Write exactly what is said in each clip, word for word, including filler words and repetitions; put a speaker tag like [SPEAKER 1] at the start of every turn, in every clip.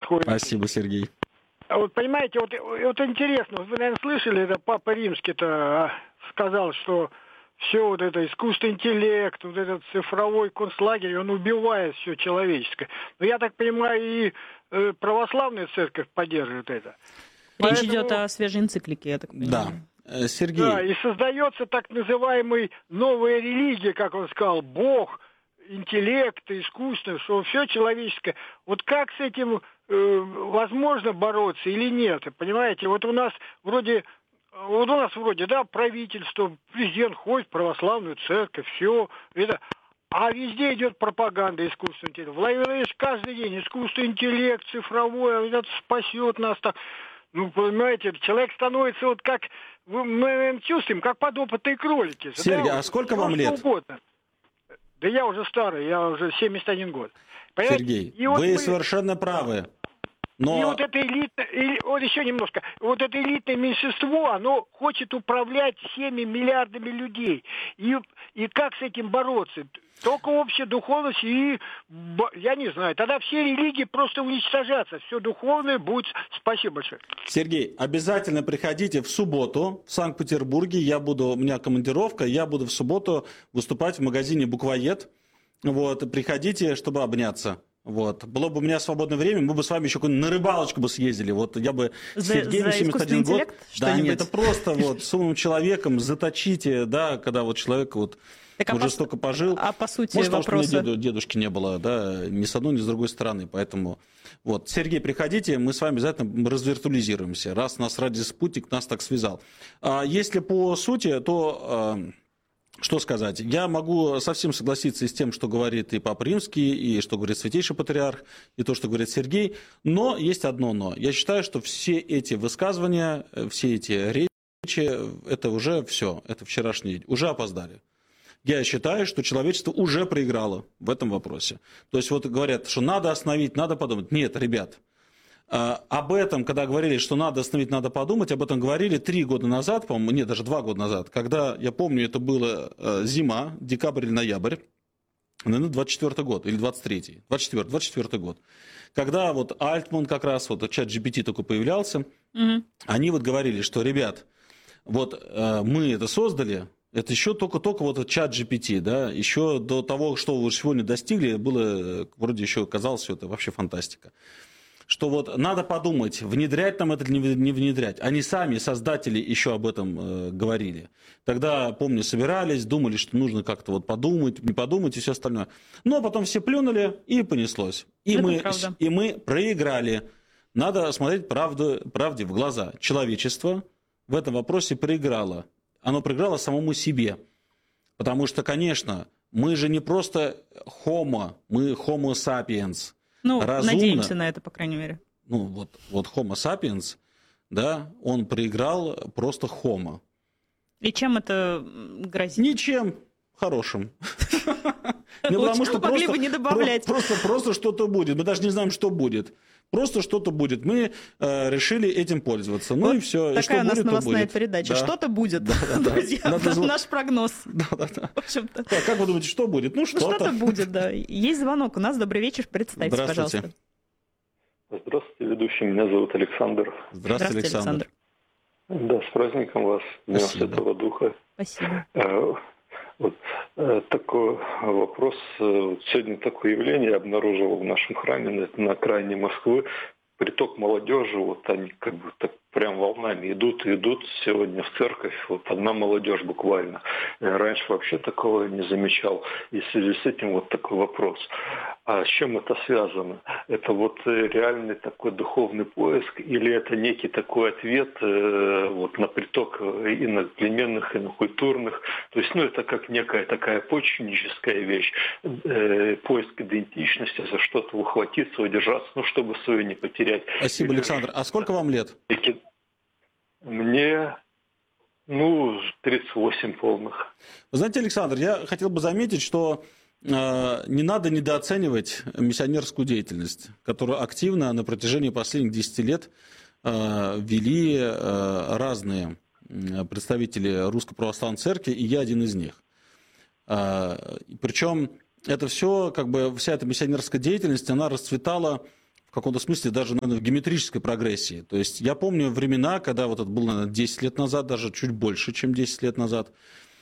[SPEAKER 1] происходит.
[SPEAKER 2] Спасибо, Сергей.
[SPEAKER 1] А вот понимаете, вот, вот интересно, вы, наверное, слышали, это Папа Римский-то сказал, что все вот это искусственный интеллект, вот этот цифровой концлагерь, он убивает все человеческое. Но я так понимаю, и э, православная церковь поддерживает это.
[SPEAKER 3] Речь
[SPEAKER 1] Поэтому...
[SPEAKER 3] идет о свежей энциклике, я так понимаю.
[SPEAKER 2] Да, Сергей.
[SPEAKER 1] Да, и создается так называемый новая религия, как он сказал, Бог, интеллект, искусство, что все человеческое. Вот как с этим э, возможно бороться или нет? Понимаете, вот у нас вроде, вот у нас вроде, да, правительство, президент ходит в православную церковь, все это. А везде идет пропаганда искусственного интеллекта. Владимирович каждый день искусственный интеллект, цифровой, это спасет нас так. Ну, понимаете, человек становится вот как, мы, мы чувствуем, как подопытные кролики.
[SPEAKER 2] Сергей,
[SPEAKER 1] да,
[SPEAKER 2] а сколько
[SPEAKER 1] вот,
[SPEAKER 2] вам лет?
[SPEAKER 1] Угодно. Да я уже старый, я уже семьдесят один год. Понимаете?
[SPEAKER 2] Сергей,
[SPEAKER 1] и вот
[SPEAKER 2] вы
[SPEAKER 1] мы...
[SPEAKER 2] совершенно правы. Но...
[SPEAKER 1] И вот это элитное, вот еще немножко, вот это элитное меньшинство, оно хочет управлять всеми миллиардами людей. И, и как с этим бороться? Только общая духовность и, я не знаю, тогда все религии просто уничтожатся. Все духовное будет... Спасибо большое.
[SPEAKER 2] Сергей, обязательно приходите в субботу в Санкт-Петербурге. Я буду, у меня командировка, я буду в субботу выступать в магазине «Буквоед». Вот, приходите, чтобы обняться. Вот. Было бы у меня свободное время, мы бы с вами еще на рыбалочку бы съездили. Вот я бы с Сергеем, семьдесят один год. Да, нет, это просто вот с умным человеком заточите, да, когда вот человек вот так, уже а столько по... пожил.
[SPEAKER 3] А по сути
[SPEAKER 2] Может,
[SPEAKER 3] вопроса...
[SPEAKER 2] потому что у меня деду, дедушки не было, да, ни с одной, ни с другой стороны. Поэтому вот, Сергей, приходите, мы с вами обязательно развиртуализируемся. Раз нас ради спутник нас так связал. А если по сути, то... Что сказать? Я могу совсем согласиться и с тем, что говорит и Папа Римский, и что говорит Святейший Патриарх, и то, что говорит Сергей. Но есть одно но. Я считаю, что все эти высказывания, все эти речи, это уже все, это вчерашний день, уже опоздали. Я считаю, что человечество уже проиграло в этом вопросе. То есть вот говорят, что надо остановить, надо подумать. Нет, ребят. Об этом, когда говорили, что надо остановить, надо подумать, об этом говорили три года назад, по-моему, нет, даже два года назад, когда, я помню, это была зима, декабрь или ноябрь, наверное, двадцать четвёртый год, или двадцать третий, двадцать четвёртый, двадцать четвёртый год, когда вот Альтман как раз, вот чат джи пи ти только появлялся, угу. Они вот говорили, что, ребят, вот мы это создали, это еще только-только вот чат джи пи ти, да, еще до того, что вы сегодня достигли, было, вроде еще казалось, что это вообще фантастика. Что вот надо подумать, внедрять нам это или не внедрять. Они сами, создатели, еще об этом э, говорили. Тогда, помню, собирались, думали, что нужно как-то вот подумать, не подумать и все остальное. Но потом все плюнули, и понеслось. И, мы, и мы проиграли. Надо смотреть правду, правде в глаза. Человечество в этом вопросе проиграло. Оно проиграло самому себе. Потому что, конечно, мы же не просто homo, мы homo sapiens.
[SPEAKER 3] Ну,
[SPEAKER 2] разумно,
[SPEAKER 3] надеемся на это, по крайней мере.
[SPEAKER 2] Ну, вот, вот Homo sapiens, да, он проиграл просто Homo.
[SPEAKER 3] И чем это грозит?
[SPEAKER 2] Ничем хорошим. Потому что
[SPEAKER 3] могли бы не добавлять.
[SPEAKER 2] Просто что-то будет. Мы даже не знаем, что будет. Просто что-то будет. Мы решили этим пользоваться. Ну и все.
[SPEAKER 3] Такая у нас новостная передача. Что-то будет, друзья. Наш прогноз.
[SPEAKER 2] Как вы думаете, что будет? Ну, что-то.
[SPEAKER 3] Что-то будет, да. Есть звонок у нас. Добрый вечер. Представьтесь, пожалуйста.
[SPEAKER 4] Здравствуйте, ведущий. Меня зовут Александр.
[SPEAKER 2] Здравствуйте, Александр.
[SPEAKER 4] Да, с праздником вас. Днем Святого Духа.
[SPEAKER 3] Спасибо.
[SPEAKER 4] Вот э, такой вопрос. Сегодня такое явление я обнаружил в нашем храме на, на окраине Москвы. Приток молодежи, вот они как бы так прям волнами идут и идут сегодня в церковь. Вот одна молодежь буквально. Я раньше вообще такого не замечал. И в связи с этим вот такой вопрос. А с чем это связано? Это вот реальный такой духовный поиск или это некий такой ответ э, вот на приток иноплеменных, инокультурных? То есть, ну, это как некая такая почвенническая вещь, э, поиск идентичности, за что-то ухватиться, удержаться, ну, чтобы свое не потерять.
[SPEAKER 2] Спасибо, Александр. А сколько вам лет?
[SPEAKER 4] Мне, ну, тридцать восемь полных.
[SPEAKER 2] Вы знаете, Александр, я хотел бы заметить, что э, не надо недооценивать миссионерскую деятельность, которую активно на протяжении последних десяти лет э, вели э, разные представители Русской Православной Церкви, и я один из них. Э, причем это все, как бы, вся эта миссионерская деятельность, она расцветала в каком-то смысле даже, наверное, в геометрической прогрессии. То есть я помню времена, когда вот это было, наверное, десять лет назад, даже чуть больше, чем десять лет назад,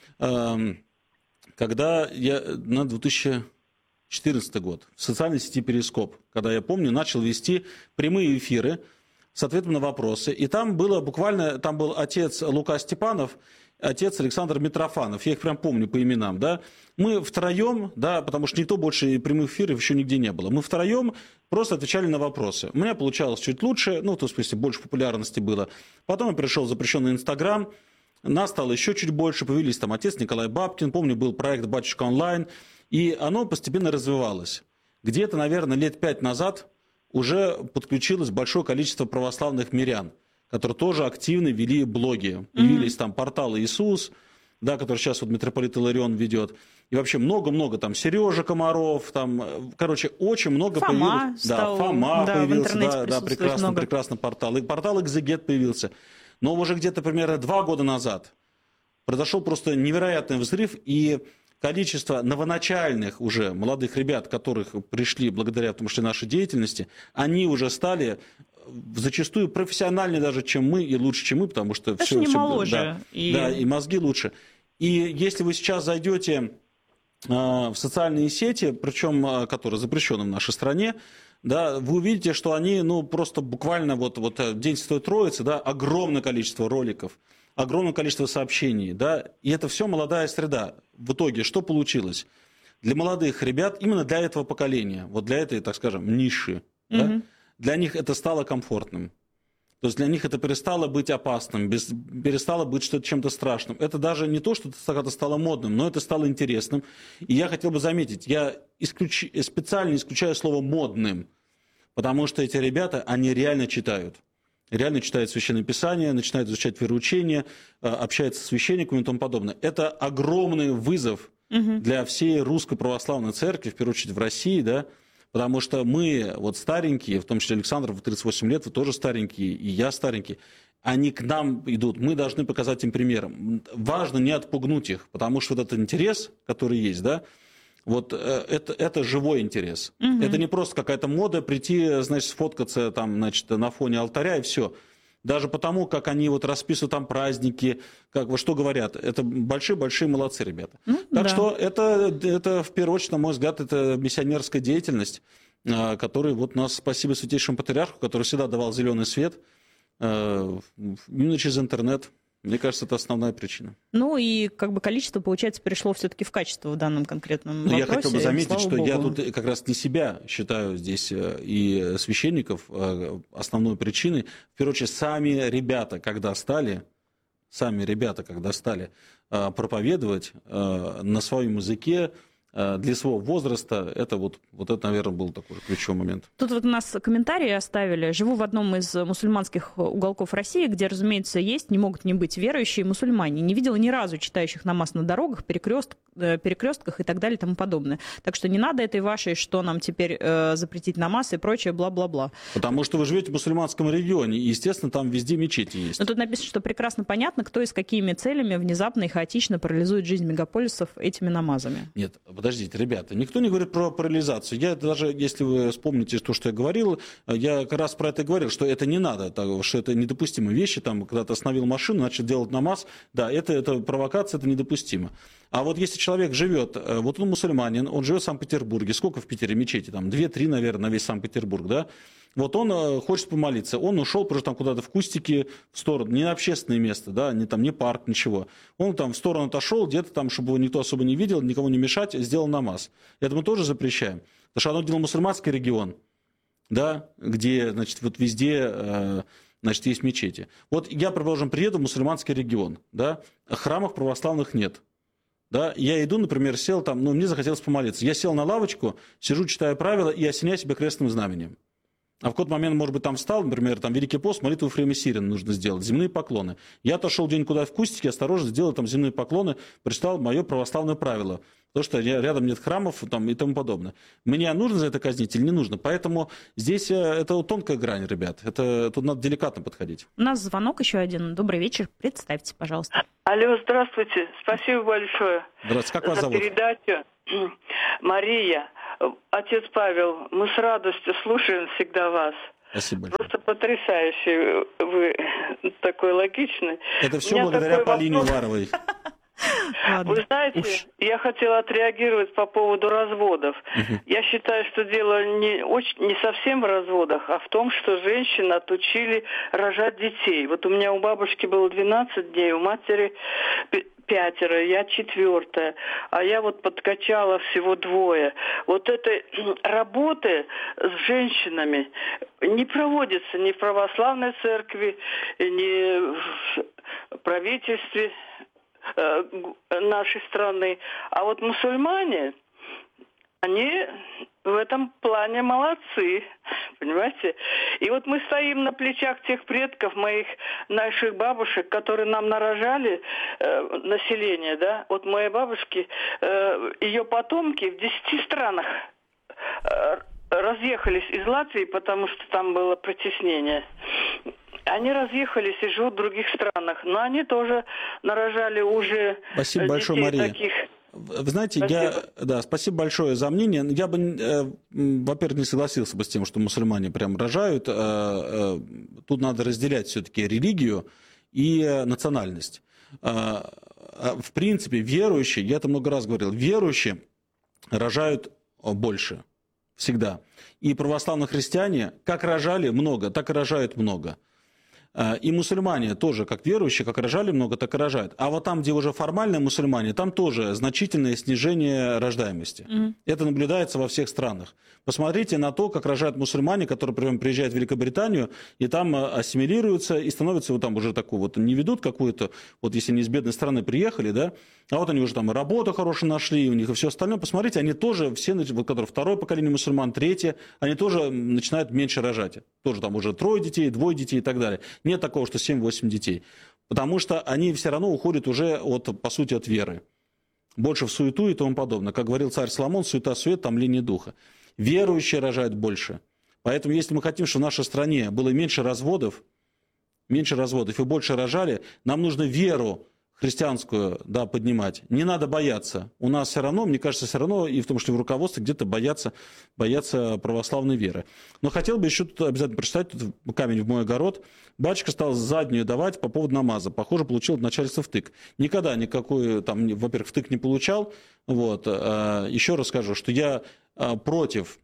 [SPEAKER 2] когда я на две тысячи четырнадцатый год в социальной сети «Перископ», когда я помню, начал вести прямые эфиры с ответом на вопросы. И там было буквально, там был отец Лука Степанов, отец Александр Митрофанов, я их прям помню по именам, да. Мы втроем, да, потому что никто больше прямых эфиров еще нигде не было, мы втроем просто отвечали на вопросы. У меня получалось чуть лучше, ну, в том смысле, больше популярности было. Потом я пришел в запрещенный Инстаграм, нас стало еще чуть больше, появились там отец Николай Бабкин, помню, был проект «Батюшка онлайн», и оно постепенно развивалось. Где-то, наверное, лет пять назад уже подключилось большое количество православных мирян, которые тоже активно вели блоги. Появились mm-hmm. там порталы «Иисус», да, который сейчас вот митрополит Иларион ведет. И вообще много-много там Сережа Комаров, там, короче, очень много
[SPEAKER 3] Фома
[SPEAKER 2] появилось.
[SPEAKER 3] стал,
[SPEAKER 2] да, Фома
[SPEAKER 3] да,
[SPEAKER 2] появился, да, да, прекрасно, прекрасный портал. И портал «Экзегет» появился. Но уже где-то примерно два года назад произошел просто невероятный взрыв, и количество новоначальных уже молодых ребят, которых пришли благодаря, в том числе, нашей деятельности, они уже стали зачастую профессиональнее даже, чем мы, и лучше, чем мы, потому что...
[SPEAKER 3] Даже
[SPEAKER 2] все,
[SPEAKER 3] не
[SPEAKER 2] все,
[SPEAKER 3] моложе.
[SPEAKER 2] Да,
[SPEAKER 3] и...
[SPEAKER 2] да, и мозги лучше. И если вы сейчас зайдете э, в социальные сети, причем, э, которые запрещены в нашей стране, да, вы увидите, что они, ну, просто буквально вот, вот День Святой Троицы, да, огромное количество роликов, огромное количество сообщений, да, и это все молодая среда. В итоге что получилось? Для молодых ребят, именно для этого поколения, вот для этой, так скажем, ниши, mm-hmm. да, для них это стало комфортным. То есть для них это перестало быть опасным, без, перестало быть что-то чем-то страшным. Это даже не то, что это стало модным, но это стало интересным. И я хотел бы заметить, я исключ... специально исключаю слово «модным», потому что эти ребята, они реально читают. Реально читают Священное Писание, начинают изучать вероучение, общаются с священниками и тому подобное. Это огромный вызов угу. для всей Русской Православной Церкви, в первую очередь в России, да, потому что мы, вот старенькие, в том числе Александр, в тридцать восемь лет, вы тоже старенькие, и я старенький, они к нам идут, мы должны показать им пример. Важно не отпугнуть их, потому что вот этот интерес, который есть, да, вот это, это живой интерес. Угу. Это не просто какая-то мода прийти, значит, сфоткаться там, значит, на фоне алтаря и все. Даже потому, как они вот расписывают там праздники, как вот что говорят, это большие-большие молодцы ребята. Ну, так да. что это, это, в первую очередь, на мой взгляд, это миссионерская деятельность, которая вот нас, спасибо Святейшему Патриарху, который всегда давал зеленый свет, именно через интернет. Мне кажется, это основная причина.
[SPEAKER 3] Ну и как бы количество, получается, перешло все-таки в качество в данном конкретном вопросе.
[SPEAKER 2] Я хотел бы заметить, что
[SPEAKER 3] Богу.
[SPEAKER 2] я тут как раз не себя считаю здесь и священников основной причиной. В первую очередь, сами ребята, когда стали, сами ребята, когда стали проповедовать на своем языке, для своего возраста, это вот, вот это, наверное, был такой ключевой момент.
[SPEAKER 3] Тут вот у нас комментарии оставили. Живу в одном из мусульманских уголков России, где, разумеется, есть, не могут не быть верующие мусульмане. Не видела ни разу читающих намаз на дорогах, перекрест, перекрестках и так далее и тому подобное. Так что не надо этой вашей, что нам теперь э, запретить намаз и прочее, бла-бла-бла.
[SPEAKER 2] Потому что вы живете в мусульманском регионе, и, естественно, там везде мечети есть.
[SPEAKER 3] Но тут написано, что прекрасно понятно, кто и с какими целями внезапно и хаотично парализует жизнь мегаполисов этими намазами.
[SPEAKER 2] Нет, подождите, ребята, никто не говорит про парализацию. Я даже, если вы вспомните то, что я говорил, я как раз про это говорил, что это не надо, что это недопустимые вещи. Там, когда ты остановил машину, начал делать намаз, да, это, это провокация, это недопустимо. А вот если человек живет, вот он мусульманин, он живет в Санкт-Петербурге, сколько в Питере мечети? Там две-три, наверное, на весь Санкт-Петербург, да? Вот он хочет помолиться, он ушел просто там куда-то в кустики, в сторону, не на общественное место, да, не, там, не парк, ничего. Он там в сторону отошел, где-то там, чтобы его никто особо не видел, никого не мешать, сделал намаз. Это мы тоже запрещаем. Потому что оно дело мусульманский регион, да, где, значит, вот везде, значит, есть мечети. Вот я, предположим, приеду в мусульманский регион, да, храмов православных нет. Да, я иду, например, сел там, ну, мне захотелось помолиться. Я сел на лавочку, сижу, читаю правила и осеняю себя крестным знаменем. А в какой-то момент, может быть, там встал, например, там Великий пост, молитву Ефрема Сирина нужно сделать, земные поклоны. Я отошел день куда в кустике, осторожно сделал там земные поклоны, прочитал мое православное правило. Потому что рядом нет храмов там, и тому подобное. Меня нужно за это казнить или не нужно? Поэтому здесь это тонкая грань, ребят. Это, тут надо деликатно подходить.
[SPEAKER 3] У нас звонок еще один. Добрый вечер. Представьте, пожалуйста.
[SPEAKER 5] Алло, здравствуйте. Спасибо большое.
[SPEAKER 2] Здравствуйте. Как вас
[SPEAKER 5] за
[SPEAKER 2] зовут?
[SPEAKER 5] Передачу. Мария. Отец Павел, мы с радостью слушаем всегда вас.
[SPEAKER 2] Спасибо большое.
[SPEAKER 5] Просто потрясающий вы, такой логичный.
[SPEAKER 2] Это все благодаря Полине Уваровой.
[SPEAKER 5] Вы знаете, Уж. я хотела отреагировать по поводу разводов. Угу. Я считаю, что дело не, очень, не совсем в разводах, а в том, что женщин отучили рожать детей. Вот у меня у бабушки было двенадцать дней, у матери пятеро, я четвертая, а я вот подкачала всего двое. Вот этой работы с женщинами не проводится ни в православной церкви, ни в правительстве нашей страны. А вот мусульмане, они в этом плане молодцы, понимаете? И вот мы стоим на плечах тех предков моих, наших бабушек, которые нам нарожали э, население, да? Вот моей бабушки, э, ее потомки в десяти странах э, разъехались из Латвии, потому что там было притеснение. Они разъехались и живут в других странах, но они тоже нарожали уже
[SPEAKER 2] Спасибо
[SPEAKER 5] детей
[SPEAKER 2] большое, Мария.
[SPEAKER 5] Таких.
[SPEAKER 2] Вы знаете,
[SPEAKER 5] спасибо.
[SPEAKER 2] я, да, спасибо большое за мнение. Я бы, э, во-первых, не согласился бы с тем, что мусульмане прям рожают. Э, э, тут надо разделять все-таки религию и национальность. Э, в принципе, верующие, я это много раз говорил, верующие рожают больше. Всегда. И православные христиане как рожали много, так и рожают много. И мусульмане тоже, как верующие, как рожали много, так и рожают. А вот там, где уже формальные мусульмане, там тоже значительное снижение рождаемости. Mm-hmm. Это наблюдается во всех странах. Посмотрите на то, как рожают мусульмане, которые, например, приезжают в Великобританию, и там ассимилируются, и становятся вот там уже такую вот, не ведут какую-то, вот если они из бедной страны приехали, да, а вот они уже там и работу хорошую нашли, у них и все остальное. Посмотрите, они тоже, все, вот, которые второе поколение мусульман, третье, они тоже начинают меньше рожать. Тоже там уже трое детей, двое детей и так далее. Нет такого, что семь-восемь детей. Потому что они все равно уходят уже, от, по сути, от веры. Больше в суету и тому подобное. Как говорил царь Соломон, суета-сует, томление духа. Верующие рожают больше. Поэтому, если мы хотим, чтобы в нашей стране было меньше разводов, меньше разводов и больше рожали, нам нужно веру христианскую, да, поднимать. Не надо бояться. У нас все равно, мне кажется, все равно, и в том числе в руководстве, где-то боятся, боятся православной веры. Но хотел бы еще тут обязательно прочитать, тут камень в мой огород. Батюшка стал заднюю давать по поводу намаза. Похоже, получил от начальства втык. Никогда никакой, там, во-первых, втык не получал. Вот. Еще раз скажу, что я против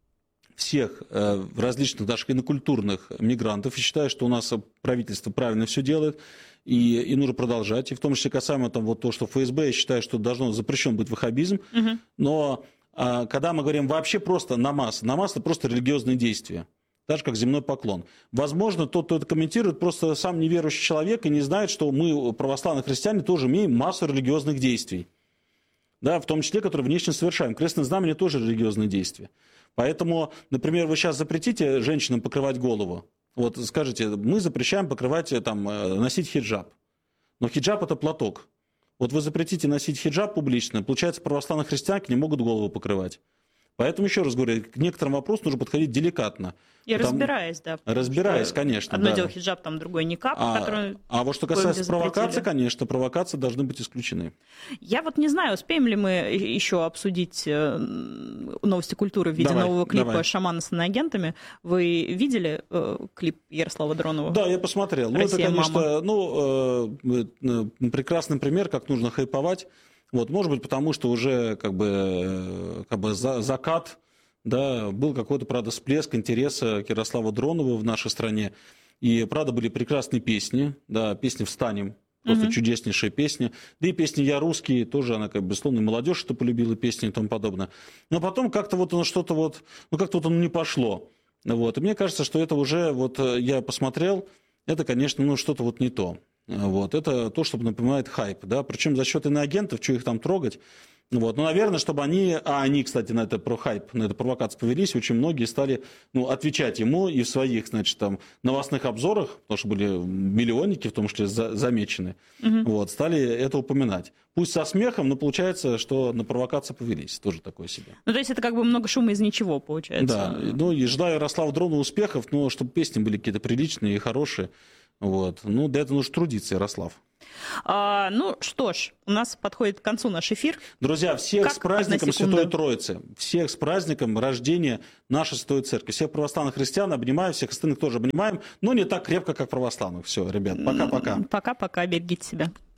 [SPEAKER 2] всех различных даже инокультурных мигрантов и считаю, что у нас правительство правильно все делает. И, и нужно продолжать. И в том числе касаемо там, вот то, что эф эс бэ, я считаю, что должно запрещен быть ваххабизм. Угу. Но а, когда мы говорим вообще просто намаз, намаз – это просто религиозные действия. Так же, как земной поклон. Возможно, тот, кто это комментирует, просто сам неверующий человек и не знает, что мы, православные христиане, тоже имеем массу религиозных действий. Да, в том числе, которые внешне совершаем. Крестное знамение тоже религиозные действия. Поэтому, например, вы сейчас запретите женщинам покрывать голову. Вот скажите, мы запрещаем покрывать, там, носить хиджаб. Но хиджаб – это платок. Вот вы запретите носить хиджаб публично, получается, православные христианки не могут голову покрывать. Поэтому, еще раз говорю, к некоторым вопросам нужно подходить деликатно.
[SPEAKER 3] И потому... разбираясь, да.
[SPEAKER 2] Разбираясь, конечно.
[SPEAKER 3] Одно
[SPEAKER 2] да.
[SPEAKER 3] дело хиджаб, там другой никап.
[SPEAKER 2] А,
[SPEAKER 3] который...
[SPEAKER 2] а вот что касается провокации, конечно, провокации должны быть исключены.
[SPEAKER 3] Я вот не знаю, успеем ли мы еще обсудить новости культуры в виде
[SPEAKER 2] давай,
[SPEAKER 3] нового клипа
[SPEAKER 2] давай.
[SPEAKER 3] «Шамана с иноагентами». Вы видели э, клип Ярослава Дронова?
[SPEAKER 2] Да, я посмотрел. Ну, это, конечно, ну, э, прекрасный пример, как нужно хайповать. Вот, может быть, потому что уже как бы, как бы за, закат, да, был какой-то, правда, всплеск интереса к Ярославу Дронову в нашей стране. И, правда, были прекрасные песни, да, песни «Встанем», просто угу. чудеснейшие песни. Да и песни «Я русский», тоже она, как бы, безусловно, и молодежь что полюбила песни и тому подобное. Но потом как-то вот оно что-то вот, ну, как-то вот оно не пошло. Вот. И мне кажется, что это уже, вот я посмотрел, это, конечно, ну, что-то вот не то. Вот. Это то, что напоминает хайп. Да? Причем за счет иноагентов, что их там трогать. Вот. Ну, наверное, чтобы они, а они, кстати, на это про хайп, на это провокацию повелись, очень многие стали ну, отвечать ему и в своих, значит, там, новостных обзорах, потому что были миллионники, в том числе, за, замечены, угу. вот, стали это упоминать. Пусть со смехом, но получается, что на провокацию повелись. Тоже такое себе.
[SPEAKER 3] Ну, то есть это как бы много шума из ничего, получается.
[SPEAKER 2] Да. Ну, и желаю Ярославу Дронову успехов, но чтобы песни были какие-то приличные и хорошие. Вот. Ну, для этого нужно трудиться, Ярослав.
[SPEAKER 3] А, ну что ж, у нас подходит к концу наш эфир.
[SPEAKER 2] Друзья, всех
[SPEAKER 3] как
[SPEAKER 2] с праздником Святой Троицы, всех с праздником рождения нашей Святой Церкви. Всех православных христиан обнимаю, всех остальных тоже обнимаем, но не так крепко, как православных. Все, ребят, пока-пока.
[SPEAKER 3] Пока-пока, берегите себя.